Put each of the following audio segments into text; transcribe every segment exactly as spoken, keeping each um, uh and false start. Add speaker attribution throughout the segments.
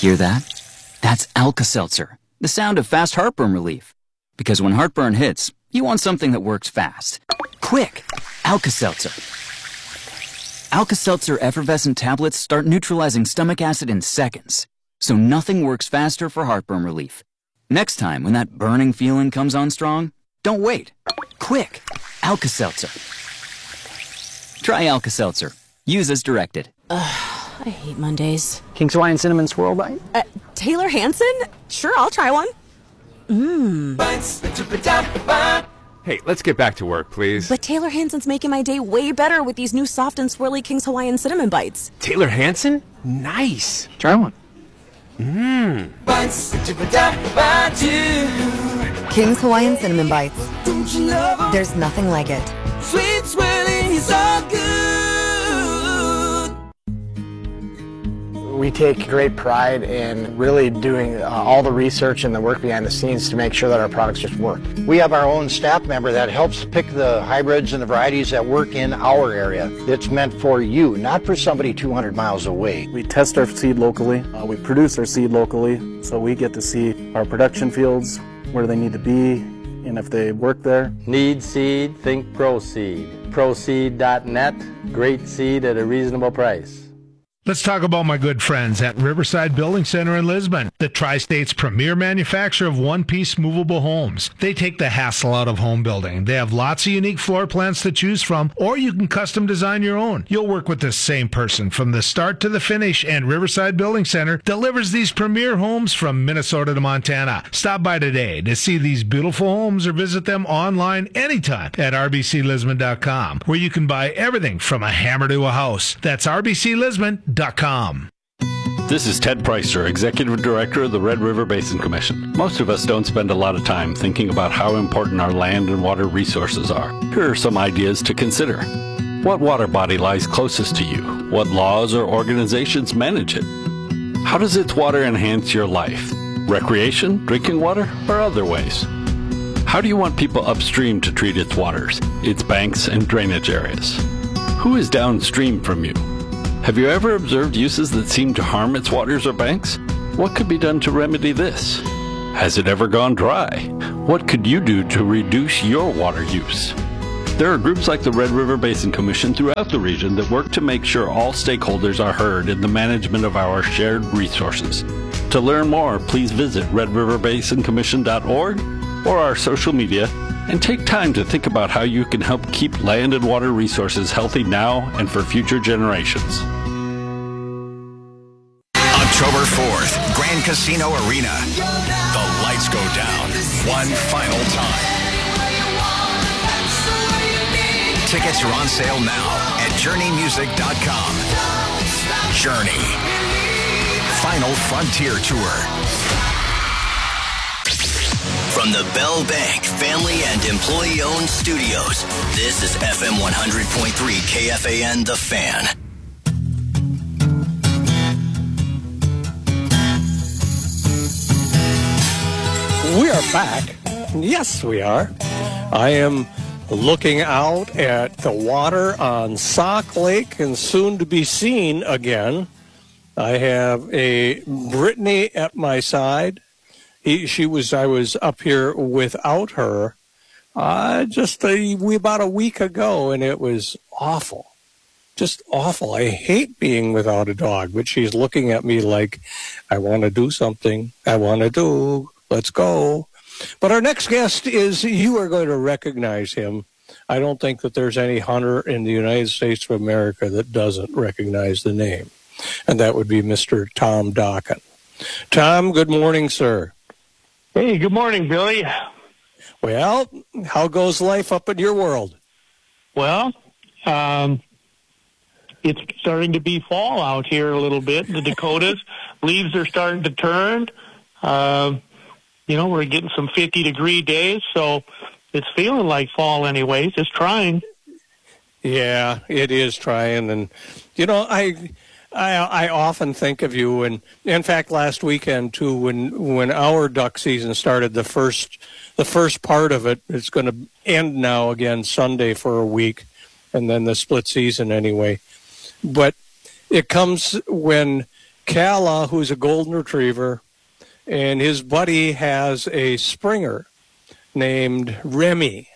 Speaker 1: Hear that? That's Alka-Seltzer, the sound of fast heartburn relief. Because when heartburn hits, you want something that works fast. Quick! Alka-Seltzer. Alka-Seltzer effervescent tablets start neutralizing stomach acid in seconds, so nothing works faster for heartburn relief. Next time when that burning feeling comes on strong, don't wait. Quick! Alka-Seltzer. Try Alka-Seltzer. Use as directed.
Speaker 2: Ugh, I hate Mondays.
Speaker 3: King's Hawaiian Cinnamon Swirl Bite?
Speaker 2: Uh, Taylor Hanson? Sure, I'll try one. Mmm.
Speaker 4: Hey, let's get back to work, please.
Speaker 2: But Taylor Hanson's making my day way better with these new soft and swirly King's Hawaiian Cinnamon Bites.
Speaker 4: Taylor Hanson? Nice.
Speaker 3: Try one.
Speaker 4: Mmm.
Speaker 5: King's Hawaiian Cinnamon Bites. There's nothing like it.
Speaker 6: Sweet swirling is all good.
Speaker 3: We take great pride in really doing uh, all the research and the work behind the scenes to make sure that our products just work.
Speaker 7: We have our own staff member that helps pick the hybrids and the varieties that work in our area. It's meant for you, not for somebody two hundred miles away.
Speaker 8: We test our seed locally. Uh, we produce our seed locally, so we get to see our production fields, where they need to be, and if they work there.
Speaker 9: Need seed? Think ProSeed. ProSeed dot net. Great seed at a reasonable price.
Speaker 10: Let's talk about my good friends at Riverside Building Center in Lisbon, the Tri-State's premier manufacturer of one-piece movable homes. They take the hassle out of home building. They have lots of unique floor plans to choose from, or you can custom design your own. You'll work with the same person from the start to the finish, and Riverside Building Center delivers these premier homes from Minnesota to Montana. Stop by today to see these beautiful homes or visit them online anytime at R B C Lisbon dot com, where you can buy everything from a hammer to a house. That's R B C Lisbon dot com.
Speaker 11: This is Ted Preister, Executive Director of the Red River Basin Commission. Most of us don't spend a lot of time thinking about how important our land and water resources are. Here are some ideas to consider. What water body lies closest to you? What laws or organizations manage it? How does its water enhance your life? Recreation, drinking water, or other ways? How do you want people upstream to treat its waters, its banks and drainage areas? Who is downstream from you? Have you ever observed uses that seem to harm its waters or banks? What could be done to remedy this? Has it ever gone dry? What could you do to reduce your water use? There are groups like the Red River Basin Commission throughout the region that work to make sure all stakeholders are heard in the management of our shared resources. To learn more, please visit red river basin commission dot org or our social media and take time to think about how you can help keep land and water resources healthy now and for future generations.
Speaker 12: October fourth, Grand Casino Arena. The lights go down one final time. Tickets are on sale now at journey music dot com. Journey. Final Frontier Tour. From the Bell Bank Family and Employee-Owned Studios, this is F M one hundred point three K F A N The Fan.
Speaker 13: We are back. Yes, we are. I am looking out at the water on Sauk Lake and soon to be seen again. I have a Brittany at my side. He, she was, I was up here without her uh, just a, we, about a week ago, and it was awful. Just awful. I hate being without a dog, but she's looking at me like, I want to do something. I want to do. Let's go. But our next guest is, you are going to recognize him. I don't think that there's any hunter in the United States of America that doesn't recognize the name, and that would be Mister Tom Dokken. Tom, good morning, sir.
Speaker 14: Hey, good morning, Billy.
Speaker 13: Well, how goes life up in your world?
Speaker 14: Well, um, it's starting to be fall out here a little bit. The Dakotas, leaves are starting to turn. Uh, you know, we're getting some fifty-degree days, so it's feeling like fall anyways. It's trying.
Speaker 13: Yeah, it is trying. And, you know, I... I, I often think of you, and in fact, last weekend too, when when our duck season started, the first the first part of it, it's going to end now again Sunday for a week, and then the split season anyway. But it comes when Calla, who's a golden retriever, and his buddy has a Springer named Remy.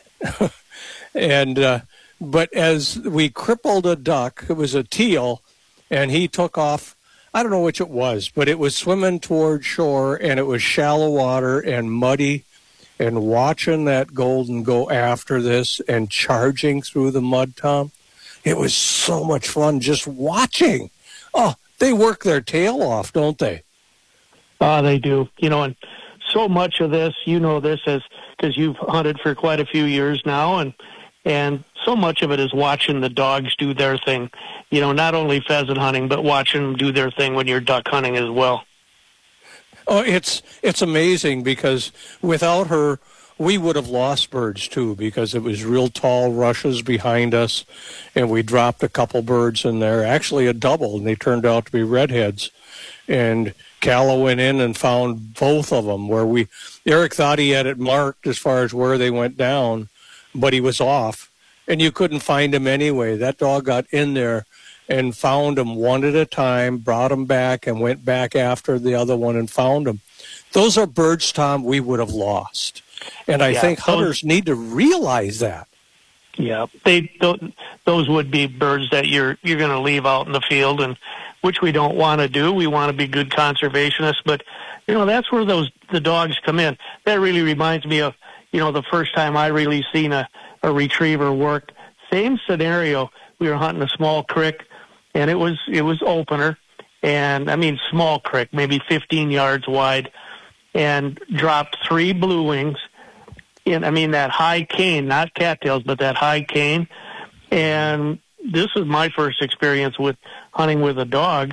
Speaker 13: and uh, but as we crippled a duck, it was a teal, and he took off. I don't know which it was, but it was swimming toward shore, and it was shallow water and muddy. And watching that golden go after this and charging through the mud, Tom, it was so much fun just watching. Oh, they work their tail off, don't they?
Speaker 14: Ah, uh, they do. You know, and so much of this, you know this as because you've hunted for quite a few years now, and and so much of it is watching the dogs do their thing. You know, not only pheasant hunting, but watching them do their thing when you're duck hunting as well.
Speaker 13: Oh, it's it's amazing because without her, we would have lost birds too because it was real tall rushes behind us, and we dropped a couple birds in there, actually a double, and they turned out to be redheads. And Calla went in and found both of them where we, Eric thought he had it marked as far as where they went down, but he was off, and you couldn't find him anyway. That dog got in there and found them one at a time, brought them back, and went back after the other one and found them. Those are birds, Tom, we would have lost. And I yeah, think hunters those, need to realize that.
Speaker 14: Yeah, they those, those would be birds that you're you're going to leave out in the field, and which we don't want to do. We want to be good conservationists, but you know that's where those the dogs come in. That really reminds me of you know the first time I really seen a, a retriever work. Same scenario. We were hunting a small creek. And it was it was opener, and I mean small creek, maybe fifteen yards wide, and dropped three blue wings. And I mean that high cane, not cattails, but that high cane. And this was my first experience with hunting with a dog.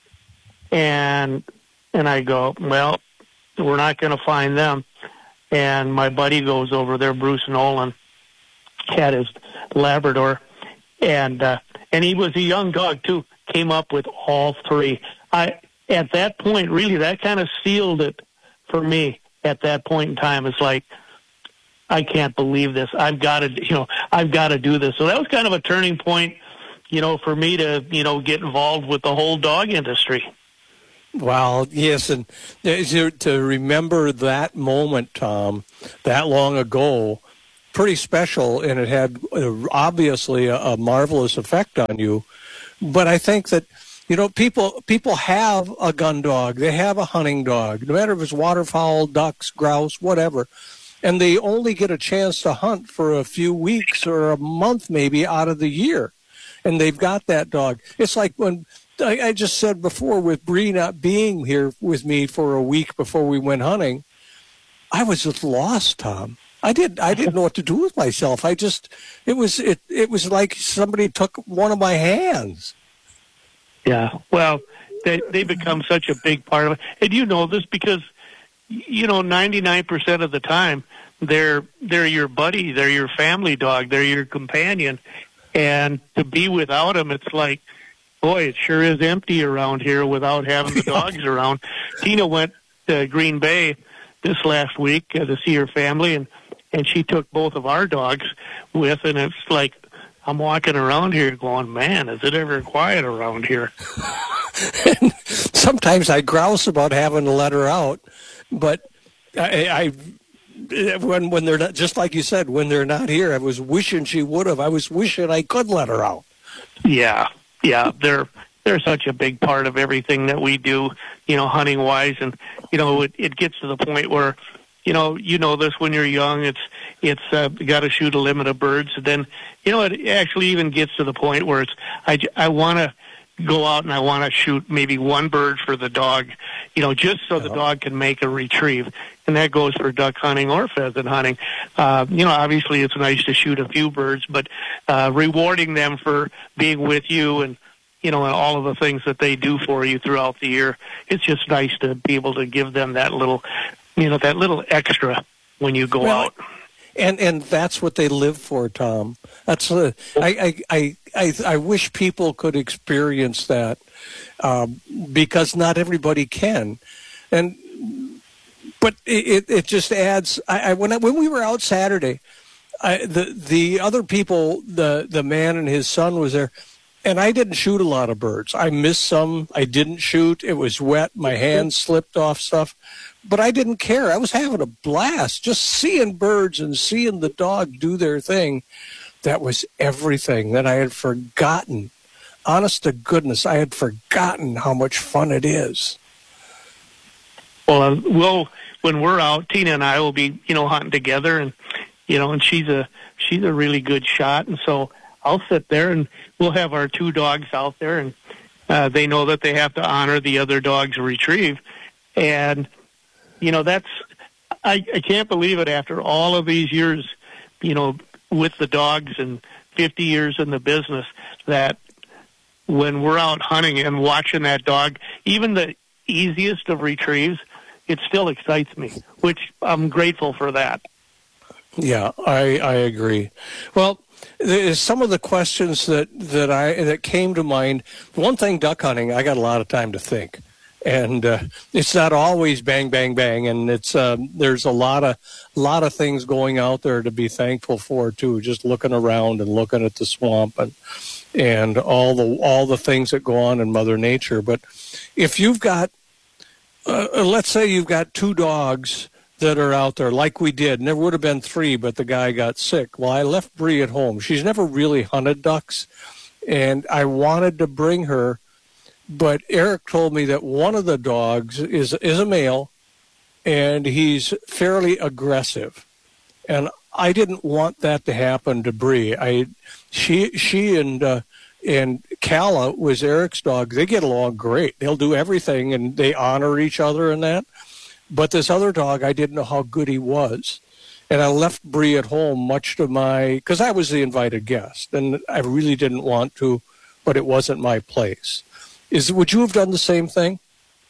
Speaker 14: And and I go, well, we're not going to find them. And my buddy goes over there, Bruce Nolan, had his Labrador, and. Uh, And he was a young dog, too, came up with all three. I At that point, really, that kind of sealed it for me at that point in time. It's like, I can't believe this. I've got to, you know, I've got to do this. So that was kind of a turning point, you know, for me to, you know, get involved with the whole dog industry.
Speaker 13: Well, yes, and to remember that moment, Tom, that long ago, pretty special, and it had obviously a, a marvelous effect on you. But I think that, you know, people people have a gun dog. They have a hunting dog, no matter if it's waterfowl, ducks, grouse, whatever. And they only get a chance to hunt for a few weeks or a month maybe out of the year. And they've got that dog. It's like when I, I just said before with Bree not being here with me for a week before we went hunting, I was just lost, Tom. I did. I didn't know what to do with myself. I just, it was, it, it was like somebody took one of my hands.
Speaker 14: Yeah. Well, they, they become such a big part of it. And you know this because, you know, ninety-nine percent of the time they're, they're your buddy. They're your family dog. They're your companion. And to be without them, it's like, boy, it sure is empty around here without having the dogs around. Tina went to Green Bay this last week uh, to see her family, and And she took both of our dogs with, and it's like I'm walking around here going, man, is it ever quiet around here?
Speaker 13: And sometimes I grouse about having to let her out, but I, I when when they're not, just like you said, when they're not here, I was wishing she would have. I was wishing I could let her out.
Speaker 14: Yeah, yeah, they're they're such a big part of everything that we do, you know, hunting wise, and you know, it, it gets to the point where. You know, you know this when you're young. It's it's uh, you got to shoot a limit of birds. And then, you know, it actually even gets to the point where it's I, I want to go out and I want to shoot maybe one bird for the dog, you know, just so the dog can make a retrieve. And that goes for duck hunting or pheasant hunting. Uh, you know, obviously it's nice to shoot a few birds, but uh, rewarding them for being with you and, you know, and all of the things that they do for you throughout the year, it's just nice to be able to give them that little. You know, that little extra when you go well, out.
Speaker 13: And and that's what they live for, Tom. That's uh, I, I, I, I wish people could experience that um, because not everybody can. And but it, it just adds. I, I when I, when we were out Saturday, I, the the other people, the the man and his son was there. and I didn't shoot a lot of birds. I missed some. I didn't shoot. It was wet. My hand slipped off stuff. But I didn't care. I was having a blast just seeing birds and seeing the dog do their thing. That was everything that I had forgotten. Honest to goodness, I had forgotten how much fun it is.
Speaker 14: Well, uh, we'll when we're out, Tina and I will be, you know, hunting together, and you know, and she's a she's a really good shot, and so I'll sit there and we'll have our two dogs out there, and uh, they know that they have to honor the other dog's retrieve, and you know, that's I, I can't believe it after all of these years, you know, with the dogs and fifty years in the business, that when we're out hunting and watching that dog, even the easiest of retrieves, it still excites me, which I'm grateful for that.
Speaker 13: Yeah, I, I agree. Well, there's some of the questions that, that I that came to mind. One thing, duck hunting, I got a lot of time to think. And uh, it's not always bang, bang, bang. And it's um, there's a lot of lot of things going out there to be thankful for too. Just looking around and looking at the swamp and and all the all the things that go on in Mother Nature. But if you've got, uh, let's say you've got two dogs that are out there, like we did, and there would have been three, but the guy got sick. Well, I left Bree at home. She's never really hunted ducks, and I wanted to bring her. But Eric told me that one of the dogs is is a male, and he's fairly aggressive, and I didn't want that to happen to Bree. I, she she and uh, and Calla was Eric's dog. They get along great. They'll do everything, and they honor each other and that. But this other dog, I didn't know how good he was, and I left Bree at home, much to my because I was the invited guest, and I really didn't want to, but it wasn't my place. Is would you have done the same thing?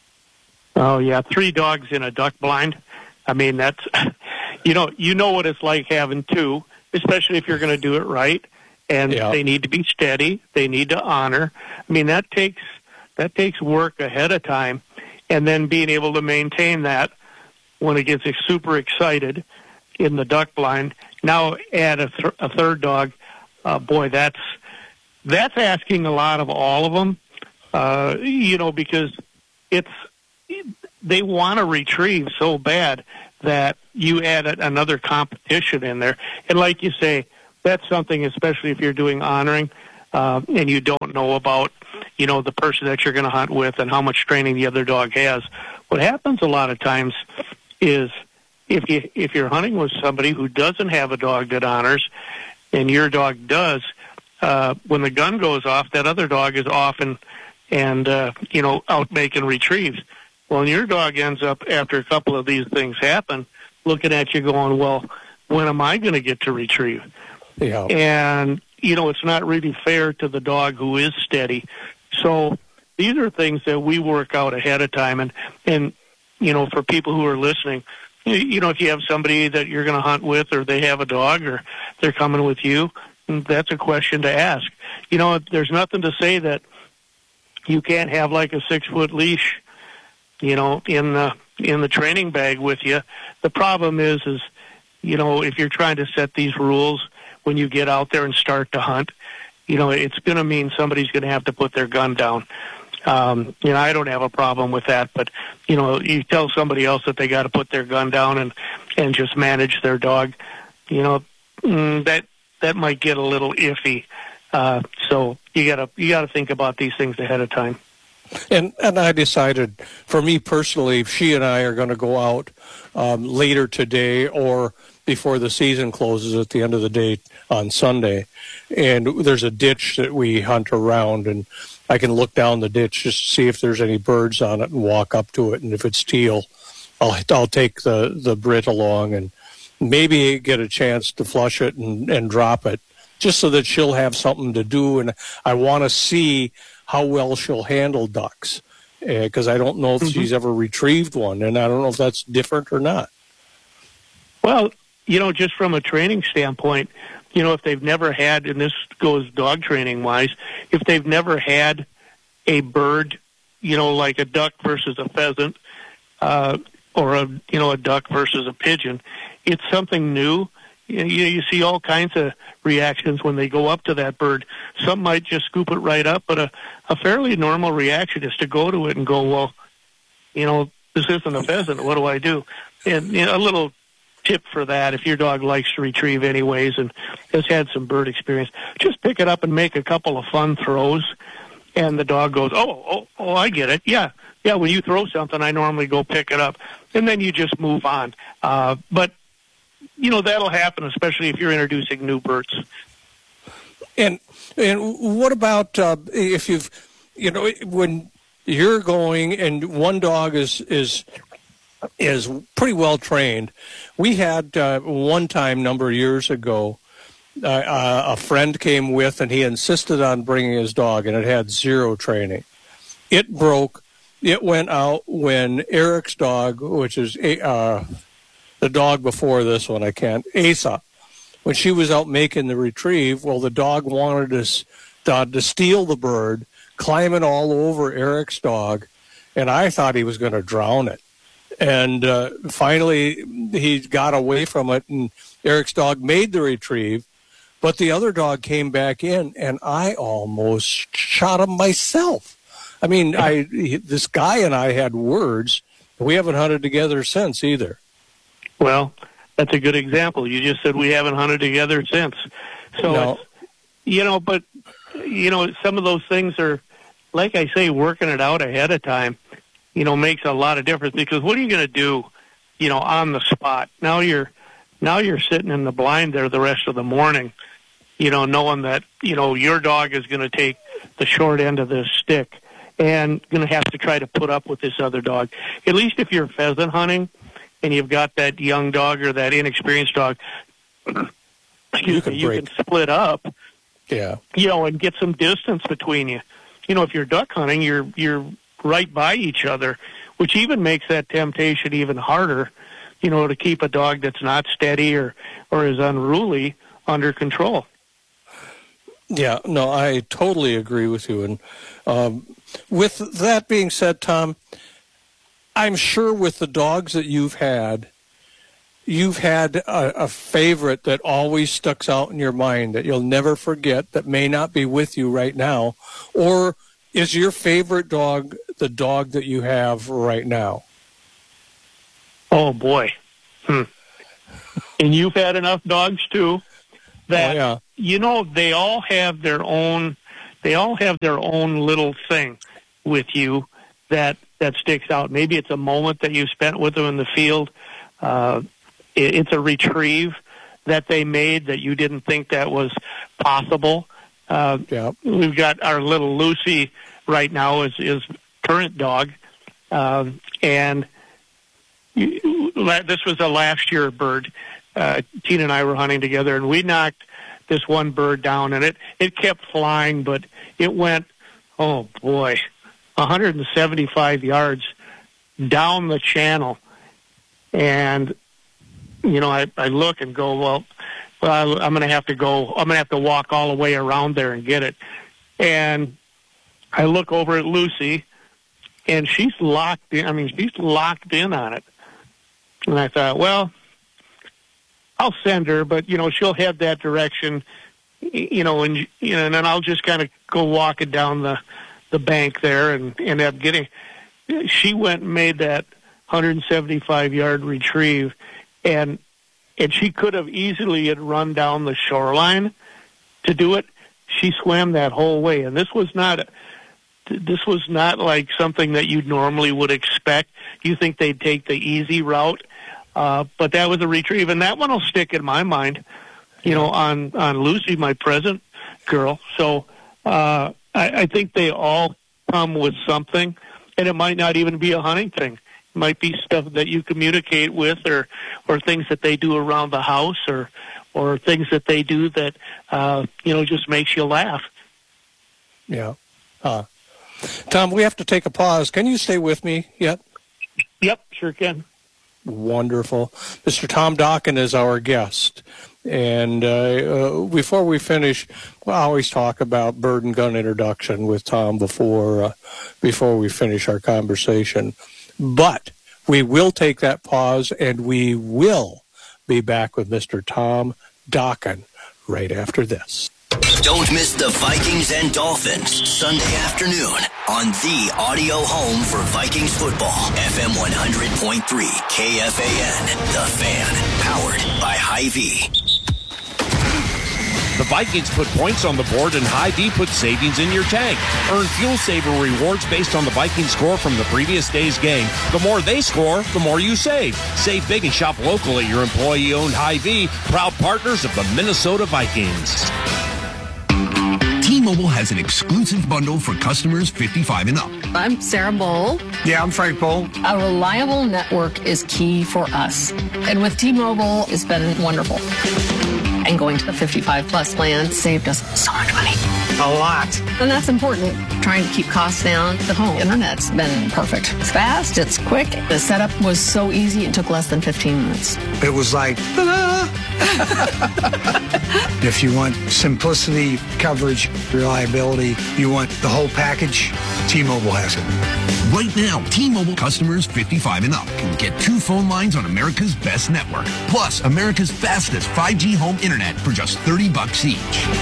Speaker 14: Oh yeah, three dogs in a duck blind. I mean, that's you know you know what it's like having two, especially if you're going to do it right. And yeah. They need to be steady. They need to honor. I mean, that takes that takes work ahead of time, and then being able to maintain that when it gets super excited in the duck blind. Now add a, th- a third dog. Uh, boy, that's that's asking a lot of all of them. Uh, you know, because it's they want to retrieve so bad that you add a, another competition in there. And like you say, that's something, especially if you're doing honoring uh, and you don't know about, you know, the person that you're going to hunt with and how much training the other dog has. What happens a lot of times is if you if you're hunting with somebody who doesn't have a dog that honors and your dog does, uh, when the gun goes off, that other dog is off and and, uh, you know, out making retrieves. Well, and your dog ends up, after a couple of these things happen, looking at you going, well, when am I going to get to retrieve?
Speaker 13: Yeah.
Speaker 14: And, you know, it's not really fair to the dog who is steady. So these are things that we work out ahead of time. And, and you know, for people who are listening, you know, if you have somebody that you're going to hunt with or they have a dog or they're coming with you, that's a question to ask. You know, there's nothing to say that you can't have like a six-foot leash, you know, in the in the training bag with you. The problem is, is you know, if you're trying to set these rules when you get out there and start to hunt, you know, it's going to mean somebody's going to have to put their gun down. Um, you know, I don't have a problem with that, but you know, you tell somebody else that they got to put their gun down and and just manage their dog, you know, mm, that that might get a little iffy. Uh, so you gotta you gotta think about these things ahead of time.
Speaker 13: And and I decided, for me personally, if she and I are going to go out um, later today or before the season closes at the end of the day on Sunday, and there's a ditch that we hunt around, and I can look down the ditch just to see if there's any birds on it and walk up to it, and if it's teal, I'll I'll take the the Brit along and maybe get a chance to flush it and, and drop it, just so that she'll have something to do. And I want to see how well she'll handle ducks, because uh, I don't know if mm-hmm. she's ever retrieved one, and I don't know if that's different or not.
Speaker 14: Well, you know, just from a training standpoint, you know, if they've never had, and this goes dog training wise, if they've never had a bird, you know, like a duck versus a pheasant, uh, or a, you know, a duck versus a pigeon, it's something new. you, you see all kinds of reactions when they go up to that bird. Some might just scoop it right up, but a, a fairly normal reaction is to go to it and go, well, you know, this isn't a pheasant. What do I do? And you know, a little tip for that, if your dog likes to retrieve anyways and has had some bird experience, just pick it up and make a couple of fun throws. And the dog goes, oh, oh, oh, I get it. Yeah, yeah, when you throw something, I normally go pick it up. And then you just move on. Uh, but, you know, that'll happen, especially if you're introducing new birds.
Speaker 13: And and what about uh, if you've, you know, when you're going and one dog is is is pretty well trained. We had uh, one time, number of years ago, uh, uh, a friend came with, and he insisted on bringing his dog, and it had zero training. It broke. It went out when Eric's dog, which is uh, the dog before this one, I can't, Asa, when she was out making the retrieve, well, the dog wanted to, uh, to steal the bird, climbing all over Eric's dog, and I thought he was going to drown it. And uh, finally, he got away from it, and Eric's dog made the retrieve, but the other dog came back in, and I almost shot him myself. I mean, I he, this guy and I had words. We haven't hunted together since either.
Speaker 14: Well, that's a good example. You just said we haven't hunted together since. So,
Speaker 13: No.
Speaker 14: it's, you know, but, you know, some of those things are, like I say, working it out ahead of time, you know, makes a lot of difference, because what are you going to do, you know, on the spot? Now you're, now you're sitting in the blind there the rest of the morning, you know, knowing that, you know, your dog is going to take the short end of this stick and going to have to try to put up with this other dog. At least if you're pheasant hunting and you've got that young dog or that inexperienced dog, you can, you can split up,
Speaker 13: yeah,
Speaker 14: you know, and get some distance between you. You know, if you're duck hunting, you're you're right by each other, which even makes that temptation even harder, you know, to keep a dog that's not steady or, or is unruly under control.
Speaker 13: Yeah, no, I totally agree with you. And um, with that being said, Tom, I'm sure with the dogs that you've had, you've had a, a favorite that always sticks out in your mind that you'll never forget, that may not be with you right now. Or is your favorite dog the dog that you have right now?
Speaker 14: Oh, boy. Hmm. And you've had enough dogs, too, that,
Speaker 13: oh, yeah.
Speaker 14: you know, they all have their own, they all have their own little thing with you that, that sticks out. Maybe it's a moment that you spent with them in the field. Uh, it, it's a retrieve that they made that you didn't think that was possible. Uh,
Speaker 13: yeah.
Speaker 14: We've got our little Lucy right now is, is current dog. Um, and you, this was a last year bird. Uh, Tina and I were hunting together, and we knocked this one bird down, and it, it kept flying, but it went, oh boy, one hundred seventy-five yards down the channel. And, you know, I, I look and go, well, well I'm going to have to go, I'm going to have to walk all the way around there and get it. And I look over at Lucy, and she's locked in, I mean, she's locked in on it. And I thought, well, I'll send her, but, you know, she'll head that direction, you know, and, you know, and then I'll just kind of go walking down the, the bank there and end up getting, she went and made that one hundred seventy-five yard retrieve, and, and she could have easily had run down the shoreline to do it. She swam that whole way, and this was not, a, this was not like something that you normally would expect. You think they'd take the easy route. Uh, but that was a retrieve, and that one will stick in my mind, you know, on, on Lucy, my present girl. So uh, I, I think they all come with something, and it might not even be a hunting thing. It might be stuff that you communicate with, or or things that they do around the house, or or things that they do that, uh, you know, just makes you laugh.
Speaker 13: Yeah. Uh, Tom, we have to take a pause. Can you stay with me yet?
Speaker 14: Yep, sure can.
Speaker 13: Wonderful. Mister Tom Dokken is our guest. And uh, uh, before we finish, we always talk about bird and gun introduction with Tom before uh, before we finish our conversation. But we will take that pause, and we will Be back with Mister Tom Dokken right after this.
Speaker 12: Don't miss the Vikings and Dolphins Sunday afternoon on the audio home for Vikings football. F M one hundred point three K F A N, The Fan, powered by Hy-Vee.
Speaker 15: The Vikings put points on the board and Hy-Vee puts savings in your tank. Earn Fuel Saver rewards based on the Vikings score from the previous day's game. The more they score, the more you save. Save big and shop locally at your employee-owned Hy-Vee, proud partners of the Minnesota Vikings.
Speaker 16: T-Mobile has an exclusive bundle for customers fifty-five and up.
Speaker 17: I'm Sarah Bowl.
Speaker 18: Yeah, I'm Frank Bowl.
Speaker 17: A reliable network is key for us. And with T-Mobile, it's been wonderful. And going to the fifty-five plus plan saved us so much money.
Speaker 18: A lot.
Speaker 17: And that's important. Trying to keep costs down. The home internet's been perfect. It's fast, it's quick. The setup was so easy, it took less than fifteen minutes.
Speaker 18: It was like, ta-da! If you want simplicity, coverage, reliability, you want the whole package, T-Mobile has it.
Speaker 16: Right now, T-Mobile customers fifty-five and up can get two phone lines on America's best network, plus America's fastest five G home internet for just thirty bucks each.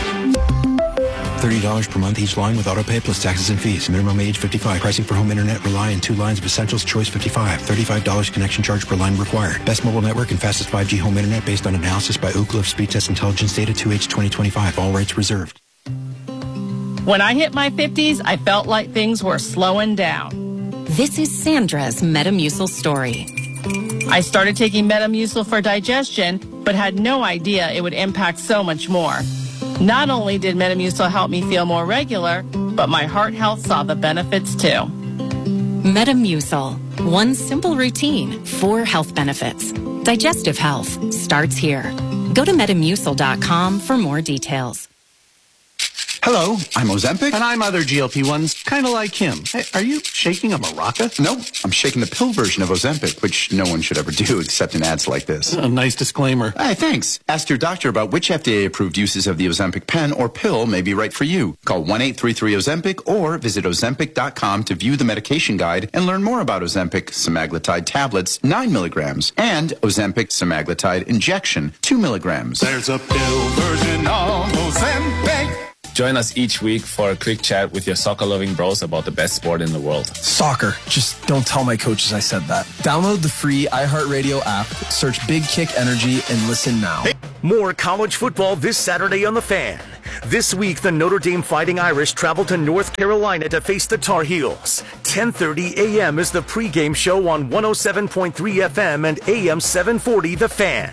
Speaker 19: thirty dollars per month each line with autopay plus taxes and fees. Minimum age fifty-five. Pricing for home internet rely on two lines of Essentials Choice fifty-five. thirty-five dollars connection charge per line required. Best mobile network and fastest five G home internet based on analysis by Ookla of Speed Test Intelligence Data two H twenty twenty-five. All rights reserved.
Speaker 20: When I hit my fifties, I felt like things were slowing down.
Speaker 2: This is Sandra's Metamucil story.
Speaker 20: I started taking Metamucil for digestion, but had no idea it would impact so much more. Not only did Metamucil help me feel more regular, but my heart health saw the benefits too.
Speaker 2: Metamucil. One simple routine, four health benefits. Digestive health starts here. Go to metamucil dot com for more details.
Speaker 21: Hello, I'm Ozempic.
Speaker 22: And I'm other G L P ones, kind of like him. Hey, are you shaking a maraca?
Speaker 21: No, I'm shaking the pill version of Ozempic, which no one should ever do except in ads like this.
Speaker 22: A nice disclaimer.
Speaker 21: Hey, thanks. Ask your doctor about which F D A-approved uses of the Ozempic pen or pill may be right for you. Call one eight three three Ozempic or visit ozempic dot com to view the medication guide and learn more about Ozempic semaglutide tablets, nine milligrams, and Ozempic semaglutide injection, two milligrams.
Speaker 23: There's a pill version of Ozempic.
Speaker 24: Join us each week for a quick chat with your soccer-loving bros about the best sport in the world.
Speaker 25: Soccer. Just don't tell my coaches I said that. Download the free iHeartRadio app, search Big Kick Energy, and listen now.
Speaker 26: More college football this Saturday on The Fan. This week, the Notre Dame Fighting Irish travel to North Carolina to face the Tar Heels. ten thirty a.m. is the pregame show on one oh seven point three F M and A M seven forty The Fan.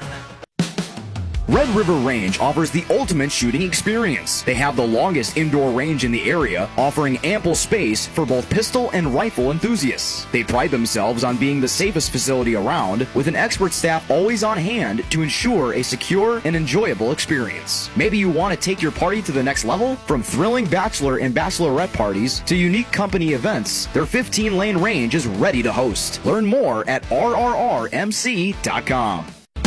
Speaker 27: Red River Range offers the ultimate shooting experience. They have the longest indoor range in the area, offering ample space for both pistol and rifle enthusiasts. They pride themselves on being the safest facility around, with an expert staff always on hand to ensure a secure and enjoyable experience. Maybe you want to take your party to the next level? From thrilling bachelor and bachelorette parties to unique company events, their fifteen-lane range is ready to host. Learn more at R R R M C dot com.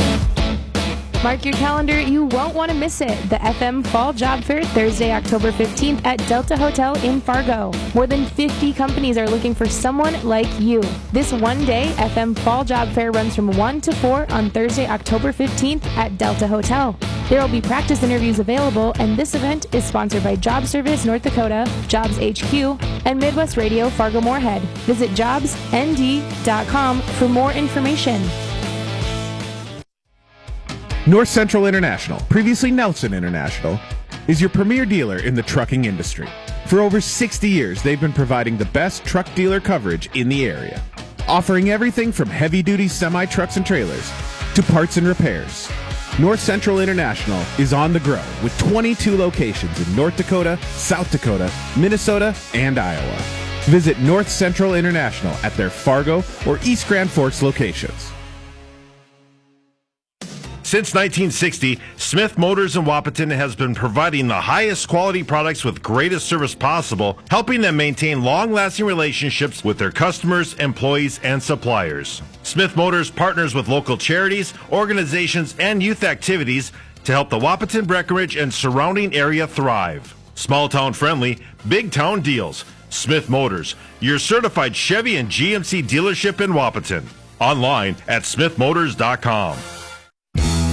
Speaker 28: Mark your calendar, you won't want to miss it. The F M Fall Job Fair, Thursday, October fifteenth at Delta Hotel in Fargo. More than fifty companies are looking for someone like you. This one day, F M Fall Job Fair runs from one to four on Thursday, October fifteenth at Delta Hotel. There will be practice interviews available, and this event is sponsored by Job Service North Dakota, Jobs H Q, and Midwest Radio Fargo-Moorhead. Visit jobs N D dot com for more information.
Speaker 29: North Central International, previously Nelson International, is your premier dealer in the trucking industry. For over sixty years, they've been providing the best truck dealer coverage in the area, offering everything from heavy-duty semi-trucks and trailers to parts and repairs. North Central International is on the grow with twenty-two locations in North Dakota, South Dakota, Minnesota, and Iowa. Visit North Central International at their Fargo or East Grand Forks locations.
Speaker 30: Since nineteen sixty, Smith Motors in Wahpeton has been providing the highest quality products with greatest service possible, helping them maintain long-lasting relationships with their customers, employees, and suppliers. Smith Motors partners with local charities, organizations, and youth activities to help the Wahpeton, Breckenridge, and surrounding area thrive. Small-town friendly, big-town deals. Smith Motors, your certified Chevy and G M C dealership in Wahpeton. Online at smith motors dot com.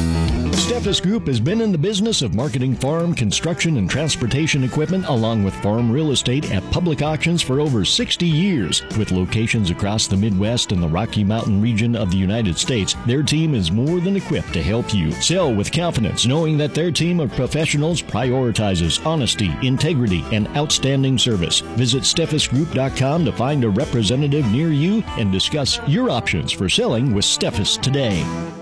Speaker 1: Steffes Group has been in the business of marketing farm, construction, and transportation equipment along with farm real estate at public auctions for over sixty years. With locations across the Midwest and the Rocky Mountain region of the United States, their team is more than equipped to help you sell with confidence, knowing that their team of professionals prioritizes honesty, integrity, and outstanding service. Visit Steffes Group dot com to find a representative near you and discuss your options for selling with Steffes today.